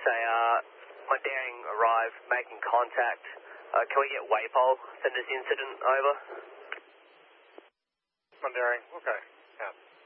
say, Mundaring arrived, making contact. Can we get Waypole, send this incident over? Mundaring, okay, yeah.